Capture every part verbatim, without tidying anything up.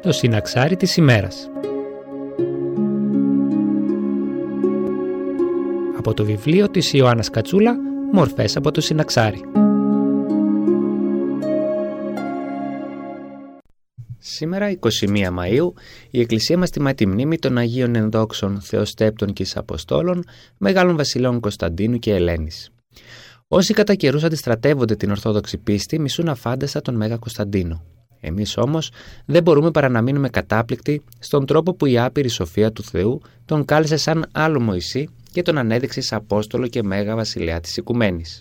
το συναξάρι της ημέρας. Από το βιβλίο της Ιωάννας Κατσούλα, «Μορφές από το συναξάρι». Σήμερα, εικοστή πρώτη Μαΐου, η Εκκλησία μας τιμά τη μνήμη των Αγίων Ενδόξων Θεοστέπτων και Αποστόλων, Μεγάλων Βασιλέων Κωνσταντίνου και Ελένης. Όσοι κατά καιρούς αντιστρατεύονται την Ορθόδοξη πίστη, μισούν αφάνταστα τον Μέγα Κωνσταντίνο. Εμείς όμως δεν μπορούμε παρά να μείνουμε κατάπληκτοι στον τρόπο που η άπειρη σοφία του Θεού τον κάλεσε σαν άλλο Μωυσή και τον ανέδειξε σαν Απόστολο και Μέγα Βασιλέα της Οικουμένης.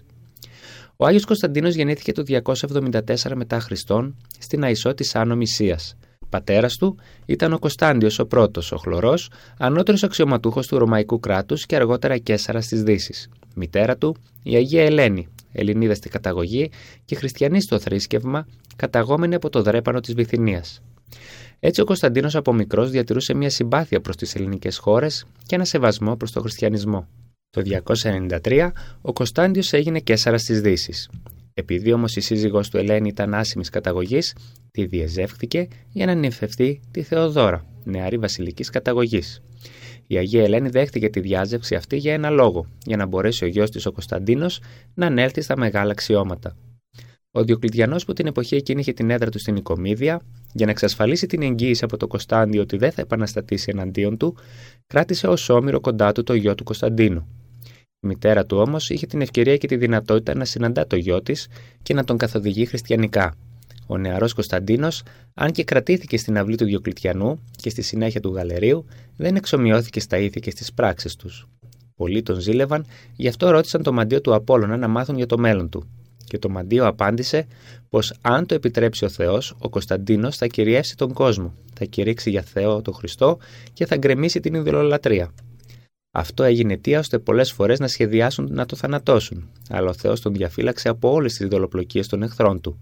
Ο Άγιος Κωνσταντίνος γεννήθηκε το διακόσια εβδομήντα τέσσερα μετά Χριστόν στην Αϊσό της Άνω Μυσίας. Πατέρας του ήταν ο Κωνστάντιος ο Πρώτος, ο Χλωρός, ανώτερος αξιωματούχος του Ρωμαϊκού κράτους και αργότερα Καίσαρας της Δύσης. Μητέρα του, η Αγία Ελένη, Ελληνίδα στη καταγωγή και χριστιανή στο θρήσκευμα, καταγόμενη από το Δρέπανο της Βυθινίας. Έτσι ο Κωνσταντίνος από μικρός διατηρούσε μια συμπάθεια προς τις ελληνικές χώρες και ένα σεβασμό προς τον χριστιανισμό. Το διακόσια ενενήντα τρία ο Κωνστάντιος έγινε Καίσαρας της Δύσης. Επειδή όμως η σύζυγός του Ελένη ήταν άσημης καταγωγής, τη διεζεύχθηκε για να νυμφευτεί τη Θεοδώρα, νεαρή βασιλικής καταγωγής. Η Αγία Ελένη δέχτηκε τη διάζευξη αυτή για ένα λόγο, για να μπορέσει ο γιος της ο Κωνσταντίνος να ανέλθει στα μεγάλα αξιώματα. Ο Διοκλητιανός, που την εποχή εκείνη είχε την έδρα του στην Νικομίδια, για να εξασφαλίσει την εγγύηση από τον Κωνστάντιο ότι δεν θα επαναστατήσει εναντίον του, κράτησε ως όμηρο κοντά του το γιο του Κωνσταντίνου. Η μητέρα του όμως είχε την ευκαιρία και τη δυνατότητα να συναντά το γιο της και να τον καθοδηγεί χριστιανικά. Ο νεαρός Κωνσταντίνος, αν και κρατήθηκε στην αυλή του Διοκλητιανού και στη συνέχεια του Γαλερίου, δεν εξομοιώθηκε στα ήθη και στις πράξεις τους. Πολλοί τον ζήλευαν, γι' αυτό ρώτησαν το μαντίο του Απόλλωνα να μάθουν για το μέλλον του. Και το μαντίο απάντησε πως αν το επιτρέψει ο Θεός, ο Κωνσταντίνος θα κυριεύσει τον κόσμο, θα κηρύξει για Θεό τον Χριστό και θα γκρεμίσει την ειδωλολατρία. Αυτό έγινε αιτία ώστε πολλές φορές να σχεδιάσουν να το θανατώσουν, αλλά ο Θεός τον διαφύλαξε από όλες τις ειδωλοπλοκίες των εχθρών του.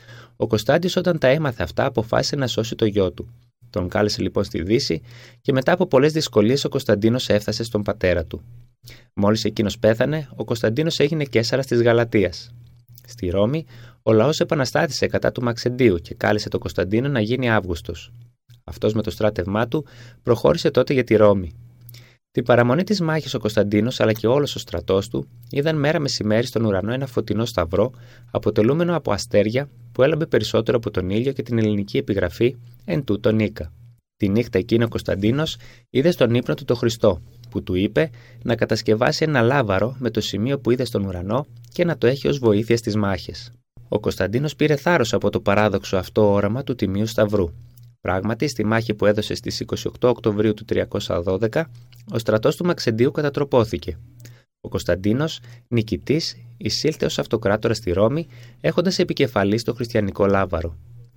Ο Κωνστάντιος, όταν τα έμαθε αυτά, αποφάσισε να σώσει το γιο του. Τον κάλεσε λοιπόν στη Δύση και μετά από πολλές δυσκολίες ο Κωνσταντίνος έφτασε στον πατέρα του. Μόλις εκείνος πέθανε, ο Κωνσταντίνος έγινε Καίσαρας της Γαλατίας. Στη Ρώμη, ο λαός επαναστάτησε κατά του Μαξεντίου και κάλεσε τον Κωνσταντίνο να γίνει Αύγουστος. Αυτός με το στράτευμά του προχώρησε τότε για τη Ρώμη. Την παραμονή της μάχης ο Κωνσταντίνος αλλά και όλος ο στρατός του είδαν μέρα μεσημέρι στον ουρανό ένα φωτεινό σταυρό αποτελούμενο από αστέρια που έλαμπε περισσότερο από τον ήλιο και την ελληνική επιγραφή «Εν τούτο νίκα». Τη νύχτα εκείνη ο Κωνσταντίνος είδε στον ύπνο του το Χριστό, που του είπε να κατασκευάσει ένα λάβαρο με το σημείο που είδε στον ουρανό και να το έχει ως βοήθεια στις μάχες. Ο Κωνσταντίνος πήρε θάρρος από το παράδοξο αυτό όραμα του Τιμίου Σταυρού. Πράγματι, στη μάχη που έδωσε στις είκοσι οκτώ Οκτωβρίου του τριακόσια δώδεκα, ο στρατός του Μαξεντίου κατατροπώθηκε. Ο Κωνσταντίνος, νικητής, εισήλθε ως αυτοκράτορας στη Ρώμη, έχοντας επικεφαλής το χριστιανικό λάβαρο.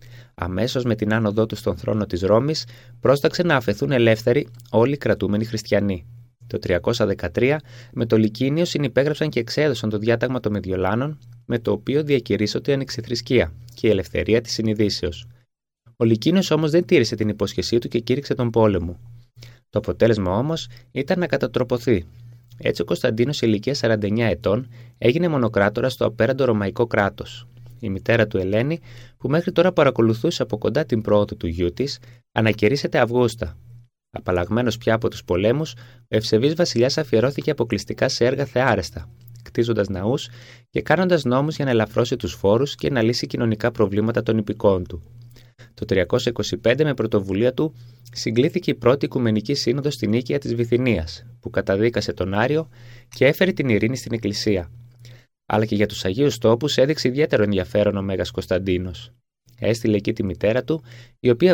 Αμέσως με την άνοδό του στον θρόνο της Ρώμης, πρόσταξε να αφαιθούν ελεύθεροι όλοι οι κρατούμενοι χριστιανοί. Το τριακόσια δεκατρία, με το Λυκίνιο συνυπέγραψαν και εξέδωσαν το διάταγμα των Μεδιολάνων, με το οποίο διακηρύσσονται η ανεξιθρησκεία και η ελευθερία της συνειδήσεως. Ο Λυκίνιος όμως δεν τήρησε την υπόσχεσή του και κήρυξε τον πόλεμο. Το αποτέλεσμα όμως ήταν να κατατροπωθεί. Έτσι ο Κωνσταντίνος σε ηλικία σαράντα εννέα ετών έγινε μονοκράτορας στο απέραντο ρωμαϊκό κράτος. Η μητέρα του Ελένη, που μέχρι τώρα παρακολουθούσε από κοντά την πρόοδο του γιού της, ανακηρύσσεται Αυγούστα. Απαλλαγμένος πια από τους πολέμους, ο ευσεβής βασιλιάς αφιερώθηκε αποκλειστικά σε έργα θεάρεστα, κτίζοντας ναούς και κάνοντας νόμους για να ελαφρώσει τους φόρους και να λύσει κοινωνικά προβλήματα των υπηκόων του. Το τριακόσια είκοσι πέντε, με πρωτοβουλία του, συγκλήθηκε η πρώτη Οικουμενική Σύνοδος στην Νίκαια της Βυθινίας, που καταδίκασε τον Άριο και έφερε την ειρήνη στην Εκκλησία. Αλλά και για τους Αγίους Τόπους έδειξε ιδιαίτερο ενδιαφέρον ο Μέγας Κωνσταντίνος. Έστειλε εκεί τη μητέρα του, η οποία